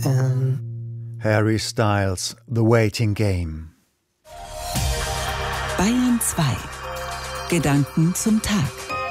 Harry Styles, The Waiting Game. Bayern 2. Gedanken zum Tag.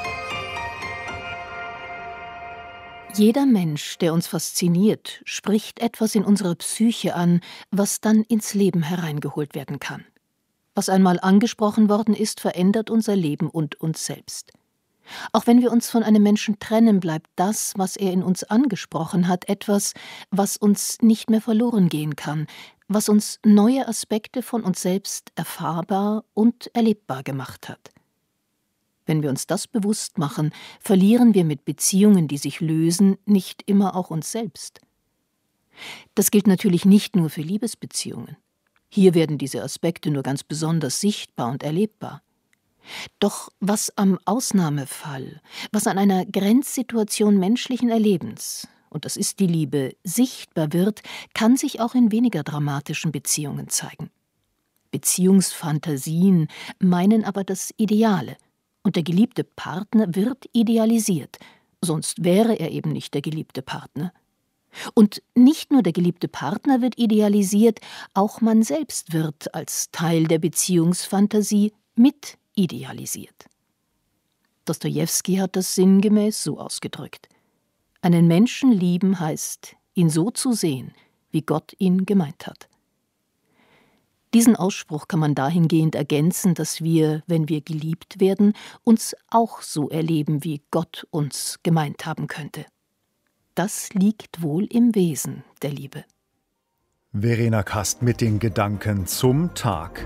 Jeder Mensch, der uns fasziniert, spricht etwas in unserer Psyche an, was dann ins Leben hereingeholt werden kann. Was einmal angesprochen worden ist, verändert unser Leben und uns selbst. Auch wenn wir uns von einem Menschen trennen, bleibt das, was er in uns angesprochen hat, etwas, was uns nicht mehr verloren gehen kann, was uns neue Aspekte von uns selbst erfahrbar und erlebbar gemacht hat. Wenn wir uns das bewusst machen, verlieren wir mit Beziehungen, die sich lösen, nicht immer auch uns selbst. Das gilt natürlich nicht nur für Liebesbeziehungen. Hier werden diese Aspekte nur ganz besonders sichtbar und erlebbar. Doch was am Ausnahmefall, was an einer Grenzsituation menschlichen Erlebens, und das ist die Liebe, sichtbar wird, kann sich auch in weniger dramatischen Beziehungen zeigen. Beziehungsfantasien meinen aber das Ideale, und der geliebte Partner wird idealisiert, sonst wäre er eben nicht der geliebte Partner. Und nicht nur der geliebte Partner wird idealisiert, auch man selbst wird als Teil der Beziehungsfantasie mit idealisiert. Dostojewski hat das sinngemäß so ausgedrückt: Einen Menschen lieben heißt, ihn so zu sehen, wie Gott ihn gemeint hat. Diesen Ausspruch kann man dahingehend ergänzen, dass wir, wenn wir geliebt werden, uns auch so erleben, wie Gott uns gemeint haben könnte. Das liegt wohl im Wesen der Liebe. Verena Kast mit den Gedanken zum Tag.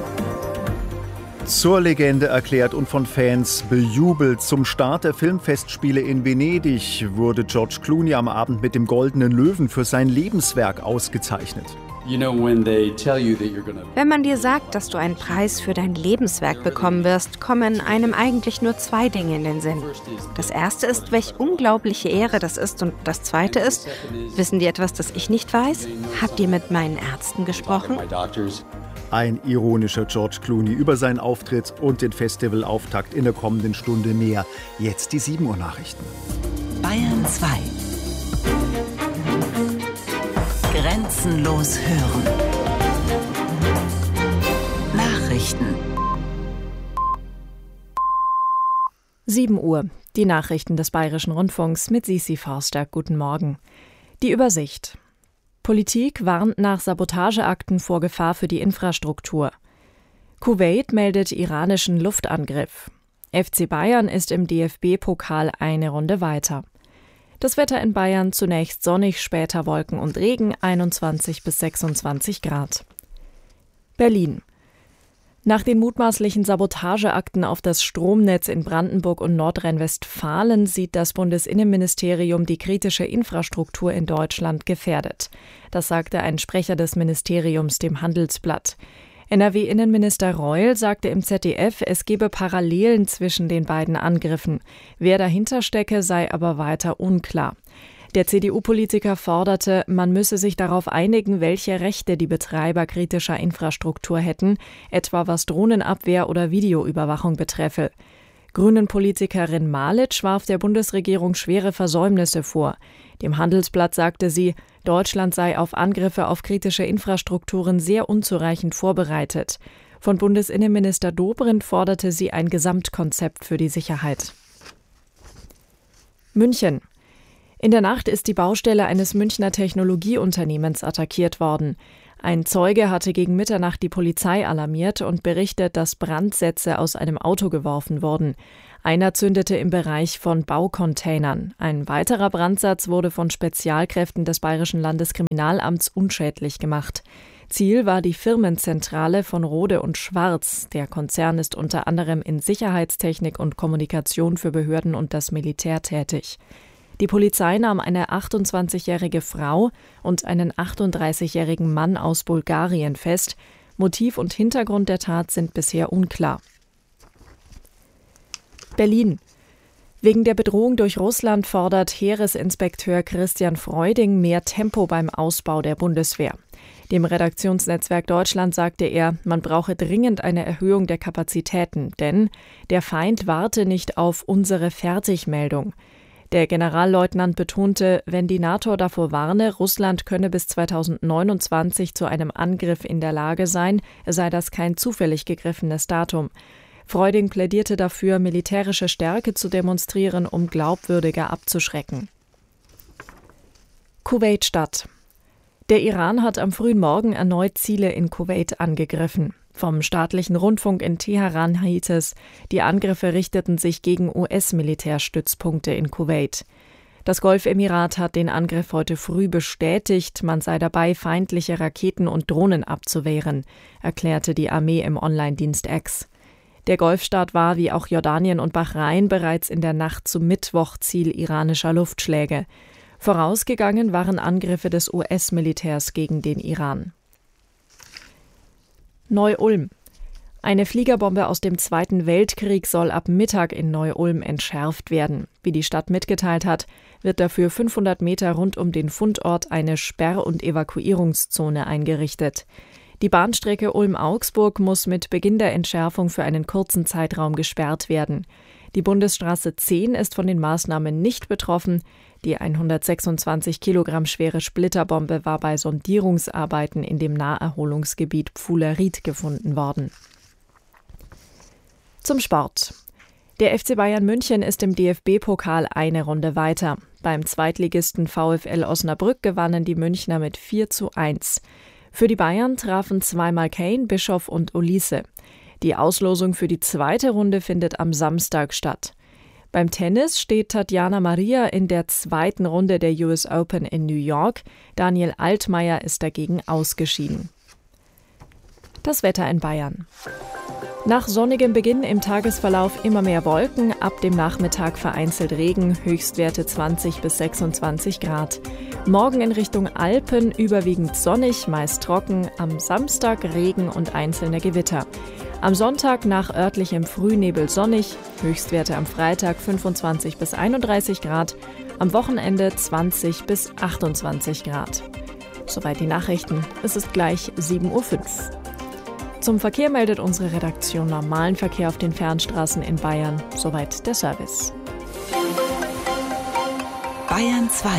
Zur Legende erklärt und von Fans bejubelt. Zum Start der Filmfestspiele in Venedig wurde George Clooney am Abend mit dem Goldenen Löwen für sein Lebenswerk ausgezeichnet. Wenn man dir sagt, dass du einen Preis für dein Lebenswerk bekommen wirst, kommen einem eigentlich nur zwei Dinge in den Sinn. Das erste ist, welch unglaubliche Ehre das ist, und das zweite ist, wissen die etwas, das ich nicht weiß? Habt ihr mit meinen Ärzten gesprochen? Ein ironischer George Clooney über seinen Auftritt und den Festivalauftakt in der kommenden Stunde mehr. Jetzt die 7 Uhr Nachrichten. Bayern 2. Grenzenlos hören. Nachrichten. 7 Uhr. Die Nachrichten des Bayerischen Rundfunks mit Sisi Forster. Guten Morgen. Die Übersicht. Politik warnt nach Sabotageakten vor Gefahr für die Infrastruktur. Kuwait meldet iranischen Luftangriff. FC Bayern ist im DFB-Pokal eine Runde weiter. Das Wetter in Bayern zunächst sonnig, später Wolken und Regen, 21 bis 26 Grad. Berlin. Nach den mutmaßlichen Sabotageakten auf das Stromnetz in Brandenburg und Nordrhein-Westfalen sieht das Bundesinnenministerium die kritische Infrastruktur in Deutschland gefährdet. Das sagte ein Sprecher des Ministeriums dem Handelsblatt. NRW-Innenminister Reul sagte im ZDF, es gebe Parallelen zwischen den beiden Angriffen. Wer dahinter stecke, sei aber weiter unklar. Der CDU-Politiker forderte, man müsse sich darauf einigen, welche Rechte die Betreiber kritischer Infrastruktur hätten, etwa was Drohnenabwehr oder Videoüberwachung betreffe. Grünen-Politikerin Malic warf der Bundesregierung schwere Versäumnisse vor. Dem Handelsblatt sagte sie, Deutschland sei auf Angriffe auf kritische Infrastrukturen sehr unzureichend vorbereitet. Von Bundesinnenminister Dobrindt forderte sie ein Gesamtkonzept für die Sicherheit. München. In der Nacht ist die Baustelle eines Münchner Technologieunternehmens attackiert worden. Ein Zeuge hatte gegen Mitternacht die Polizei alarmiert und berichtet, dass Brandsätze aus einem Auto geworfen wurden. Einer zündete im Bereich von Baucontainern. Ein weiterer Brandsatz wurde von Spezialkräften des Bayerischen Landeskriminalamts unschädlich gemacht. Ziel war die Firmenzentrale von Rode und Schwarz. Der Konzern ist unter anderem in Sicherheitstechnik und Kommunikation für Behörden und das Militär tätig. Die Polizei nahm eine 28-jährige Frau und einen 38-jährigen Mann aus Bulgarien fest. Motiv und Hintergrund der Tat sind bisher unklar. Berlin. Wegen der Bedrohung durch Russland fordert Heeresinspekteur Christian Freuding mehr Tempo beim Ausbau der Bundeswehr. Dem Redaktionsnetzwerk Deutschland sagte er, man brauche dringend eine Erhöhung der Kapazitäten, denn der Feind warte nicht auf unsere Fertigmeldung. Der Generalleutnant betonte, wenn die NATO davor warne, Russland könne bis 2029 zu einem Angriff in der Lage sein, sei das kein zufällig gegriffenes Datum. Freuding plädierte dafür, militärische Stärke zu demonstrieren, um glaubwürdiger abzuschrecken. Kuwait-Stadt. Der Iran hat am frühen Morgen erneut Ziele in Kuwait angegriffen. Vom staatlichen Rundfunk in Teheran hieß es, die Angriffe richteten sich gegen US-Militärstützpunkte in Kuwait. Das Golfemirat hat den Angriff heute früh bestätigt, man sei dabei, feindliche Raketen und Drohnen abzuwehren, erklärte die Armee im Online-Dienst X. Der Golfstaat war, wie auch Jordanien und Bahrain, bereits in der Nacht zum Mittwoch Ziel iranischer Luftschläge. Vorausgegangen waren Angriffe des US-Militärs gegen den Iran. Neu-Ulm. Eine Fliegerbombe aus dem Zweiten Weltkrieg soll ab Mittag in Neu-Ulm entschärft werden. Wie die Stadt mitgeteilt hat, wird dafür 500 Meter rund um den Fundort eine Sperr- und Evakuierungszone eingerichtet. Die Bahnstrecke Ulm-Augsburg muss mit Beginn der Entschärfung für einen kurzen Zeitraum gesperrt werden. Die Bundesstraße 10 ist von den Maßnahmen nicht betroffen. Die 126 Kilogramm schwere Splitterbombe war bei Sondierungsarbeiten in dem Naherholungsgebiet Pfuhleried gefunden worden. Zum Sport. Der FC Bayern München ist im DFB-Pokal eine Runde weiter. Beim Zweitligisten VfL Osnabrück gewannen die Münchner mit 4:1. Für die Bayern trafen zweimal Kane, Bischof und Olise. Die Auslosung für die zweite Runde findet am Samstag statt. Beim Tennis steht Tatjana Maria in der zweiten Runde der US Open in New York. Daniel Altmaier ist dagegen ausgeschieden. Das Wetter in Bayern. Nach sonnigem Beginn im Tagesverlauf immer mehr Wolken, ab dem Nachmittag vereinzelt Regen, Höchstwerte 20 bis 26 Grad. Morgen in Richtung Alpen überwiegend sonnig, meist trocken, am Samstag Regen und einzelne Gewitter. Am Sonntag nach örtlichem Frühnebel sonnig, Höchstwerte am Freitag 25 bis 31 Grad, am Wochenende 20 bis 28 Grad. Soweit die Nachrichten, es ist gleich 7:05 Uhr. Zum Verkehr meldet unsere Redaktion normalen Verkehr auf den Fernstraßen in Bayern. Soweit der Service. Bayern 2.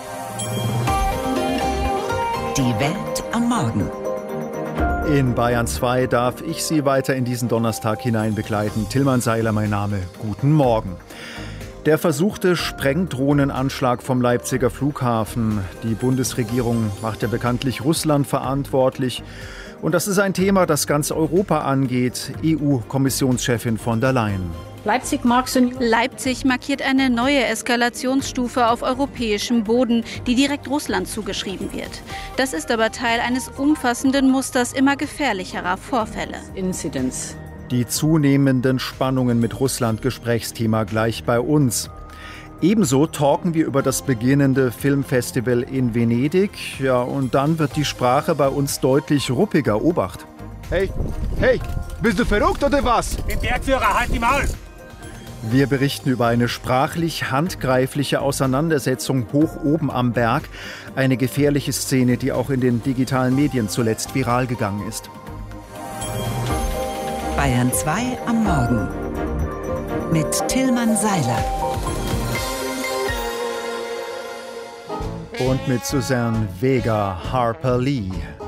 Die Welt am Morgen. In Bayern 2 darf ich Sie weiter in diesen Donnerstag hinein begleiten. Tilman Seiler, mein Name. Guten Morgen. Der versuchte Sprengdrohnenanschlag vom Leipziger Flughafen. Die Bundesregierung macht ja bekanntlich Russland verantwortlich. Und das ist ein Thema, das ganz Europa angeht. EU-Kommissionschefin von der Leyen. Leipzig markiert eine neue Eskalationsstufe auf europäischem Boden, die direkt Russland zugeschrieben wird. Das ist aber Teil eines umfassenden Musters immer gefährlicherer Vorfälle. Die zunehmenden Spannungen mit Russland, Gesprächsthema gleich bei uns. Ebenso talken wir über das beginnende Filmfestival in Venedig. Ja, und dann wird die Sprache bei uns deutlich ruppiger. Obacht. Hey, bist du verrückt oder was? Den Bergführer, halt die Maul! Wir berichten über eine sprachlich handgreifliche Auseinandersetzung hoch oben am Berg. Eine gefährliche Szene, die auch in den digitalen Medien zuletzt viral gegangen ist. Bayern 2 am Morgen. Mit Tilman Seiler. Und mit Suzanne Vega Harper Lee.